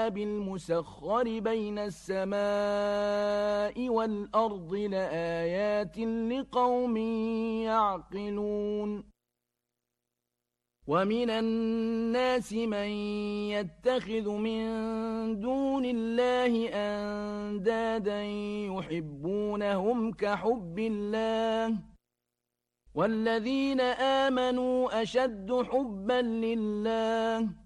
بالمسخر بين السماء والأرض لآيات لقوم يعقلون ومن الناس من يتخذ من دون الله أندادا يحبونهم كحب الله والذين آمنوا أشد حبا لله